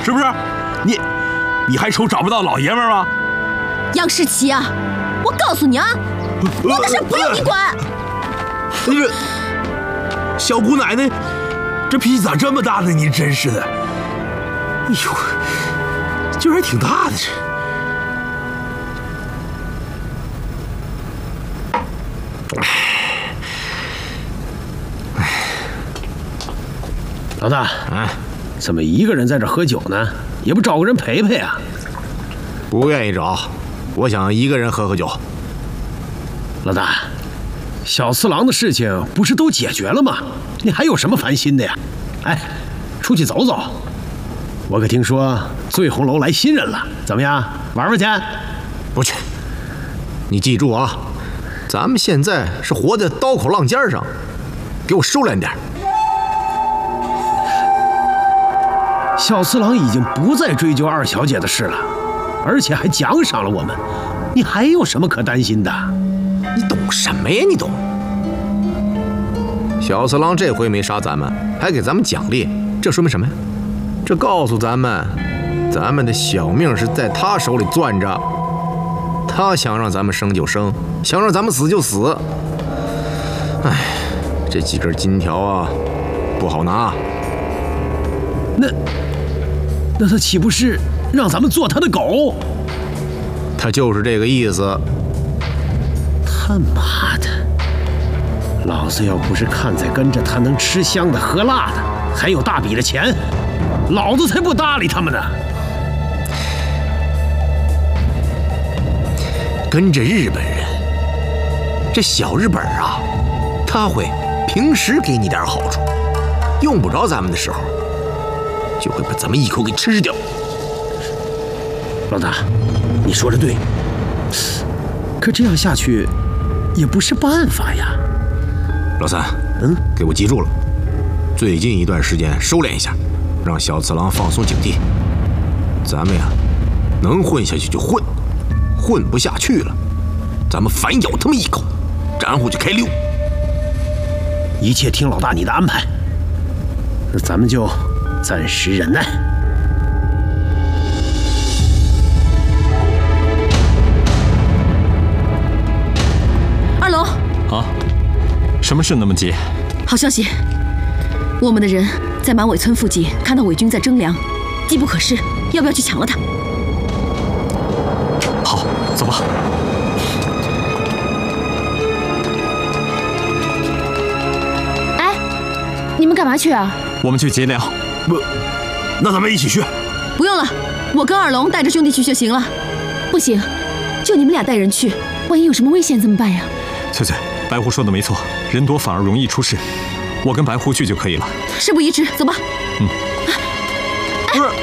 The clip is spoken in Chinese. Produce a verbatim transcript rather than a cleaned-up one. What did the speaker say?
是不是？你你还愁找不到老爷们吗？ 杨世奇啊，我告诉你啊，我的事不用你管。 你这小姑奶奶，这脾气咋这么大呢？你真是的，哎呦，劲儿还挺大的这。 老大，哎，怎么一个人在这喝酒呢？也不找个人陪陪啊？ 不愿意找，我想一个人喝喝酒。 老大，小次郎的事情不是都解决了吗？你还有什么烦心的呀？哎，出去走走。我可听说醉红楼来新人了，怎么样？玩玩去？ 不去。你记住啊，咱们现在是活在刀口浪尖上，给我收敛点。 小次郎已经不再追究二小姐的事了，而且还奖赏了我们，你还有什么可担心的？ 你懂什么呀？你懂？小次郎这回没杀咱们，还给咱们奖励，这说明什么呀？这告诉咱们，咱们的小命是在他手里攥着。他想让咱们生就生，想让咱们死就死。哎，这几根金条啊，不好拿。 那那他岂不是让咱们做他的狗？ 他就是这个意思。 他妈的！老子要不是看在跟着他能吃香的喝辣的，还有大笔的钱，老子才不搭理他们呢。 跟着日本人，这小日本啊，他会平时给你点好处，用不着咱们的时候，就会把咱们一口给吃掉。 老大，你说的对，可这样下去也不是办法呀。 老三， 嗯， 给我记住了，最近一段时间收敛一下，让小次郎放松警惕。咱们呀，能混下去就混，混不下去了，咱们反咬他们一口，然后就开溜。 一切听老大你的安排，那咱们就暂时忍耐。 二龙啊，什么事那么急？ 好消息，我们的人在满尾村附近看到伪军在征粮，机不可失，要不要去抢了他？ 好，走吧。 哎，你们干嘛去啊？ 我们去劫粮。 不，那咱们一起去。 不用了，我跟二龙带着兄弟去就行了。不行，就你们俩带人去，万一有什么危险怎么办呀？ 翠翠，白狐说的没错，人多反而容易出事。我跟白狐去就可以了。 事不宜迟，走吧。 嗯。 哎，